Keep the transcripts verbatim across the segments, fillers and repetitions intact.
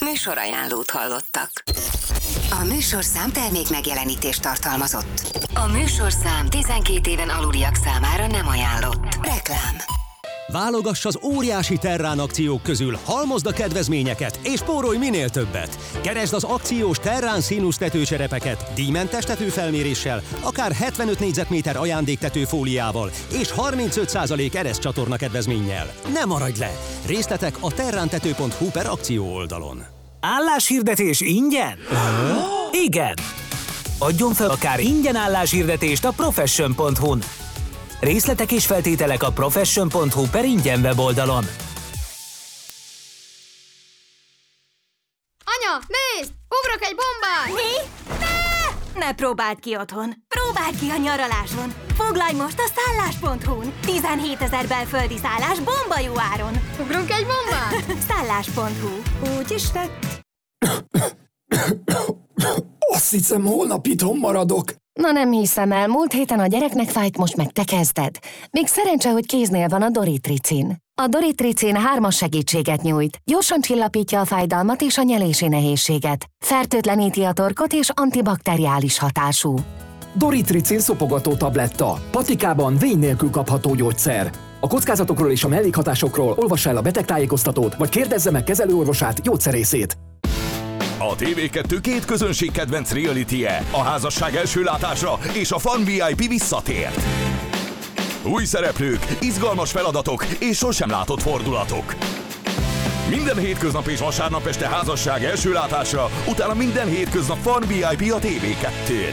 Műsorajánlót hallottak. A műsorszám termék megjelenítést tartalmazott. A műsorszám tizenkét éven aluliak számára nem ajánlott. Reklám. Válogass az óriási Terrán akciók közül, halmozd a kedvezményeket és spórolj minél többet. Keresd az akciós Terrán színusz tetőcserepeket díjmentes tetőfelméréssel, akár hetvenöt négyzetméter ajándéktetőfóliával és harmincöt százalék ereszcsatorna kedvezménnyel. Ne maradj le! Részletek a terrántető pont hu per akció oldalon. Álláshirdetés ingyen? Igen! Adjon fel akár ingyen álláshirdetést a profession pont hu-n. Részletek és feltételek a profession pont hu per ingyen weboldalon. Anya, nézd! Ugrok egy bombát! Mi? Ne! Ne próbáld ki otthon! Próbáld ki a nyaraláson! Foglalj most a szállás pont hu-n! tizenhétezer belföldi szállás bomba jó áron! Ugrunk egy bombát? szállás pont hu. Úgy is lett. Azt hiszem, holnap itthon maradok. Na nem hiszem el, múlt héten a gyereknek fájt, most meg te kezded. Még szerencse, hogy kéznél van a Doritricin. A Doritricin hármas segítséget nyújt. Gyorsan csillapítja a fájdalmat és a nyelési nehézséget. Fertőtleníti a torkot és antibakteriális hatású. Doritricin szopogató tabletta. Patikában vény nélkül kapható gyógyszer. A kockázatokról és a mellékhatásokról olvass el a betegtájékoztatót, vagy kérdezze meg kezelőorvosát, gyógyszerészét. A té vé kettő két közönség kedvenc reality-je, a házasság első látásra és a Fan vé i pé visszatért. Új szereplők, izgalmas feladatok és sosem látott fordulatok. Minden hétköznap és vasárnap este házasság első látásra, utána minden hétköznap Fan vé i pé a té vé kettőn.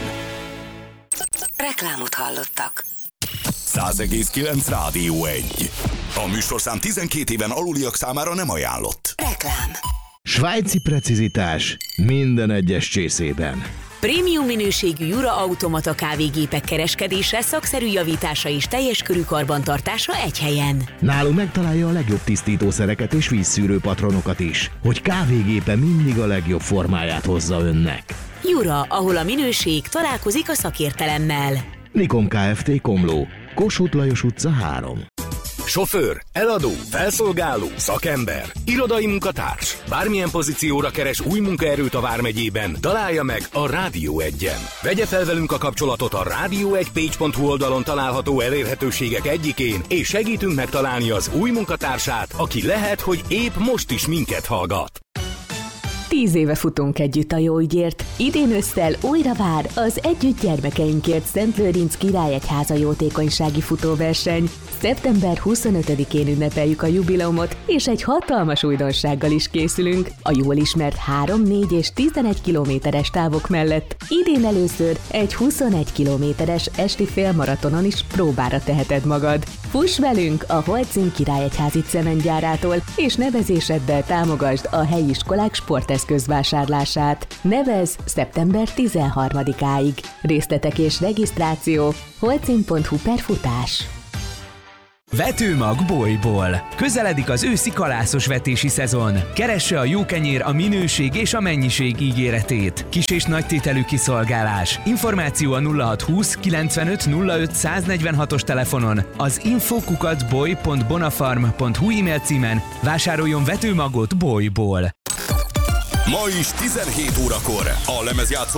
Reklámot hallottak. száz egész kilenc Rádió egy. A műsorszám tizenkét éven aluliak számára nem ajánlott. Reklám. Svájci precizitás minden egyes csészében. Prémium minőségű Jura automata kávégépek kereskedése, szakszerű javítása és teljes körű karbantartása egy helyen. Nálunk megtalálja a legjobb tisztítószereket és vízszűrő patronokat is, hogy kávégépe mindig a legjobb formáját hozza önnek. Jura, ahol a minőség találkozik a szakértelemmel. Nikom Kft. Komló, Kossuth Lajos utca három. Sofőr, eladó, felszolgáló, szakember, irodai munkatárs. Bármilyen pozícióra keres új munkaerőt a Vármegyében, találja meg a Rádió egyen. Vegye fel velünk a kapcsolatot a rádió egy page pont hu oldalon található elérhetőségek egyikén, és segítünk megtalálni az új munkatársát, aki lehet, hogy épp most is minket hallgat. Tíz éve futunk együtt a jó ügyért. Idén ősszel újra vár az Együtt gyermekeinkért Szentlőrinc Királyegyháza jótékonysági futóverseny. szeptember huszonötödikén ünnepeljük a jubileumot, és egy hatalmas újdonsággal is készülünk. A jól ismert három, négy és tizenegy kilométeres távok mellett idén először egy huszonegy kilométeres esti félmaratonon is próbára teheted magad. Fuss velünk a Holcim Királyegyházi cementgyárától, és nevezéseddel támogasd a helyi iskolák sporteszközvásárlását. Nevez szeptember tizenharmadikáig. Részletek és regisztráció holcim pont hu per futás. Vetőmag Bolyból. Közeledik az őszi kalászos vetési szezon. Keresse a jó kenyér a minőség és a mennyiség ígéretét. Kis és nagy tételű kiszolgálás. Információ a nulla hat húsz kilencvenöt nulla öt száznegyvenhatos telefonon, az info kukac boly pont bonafarm pont hu e-mail címen. Vásároljon vetőmagot Bolyból. Ma is tizenhét órakor a lemezjátszó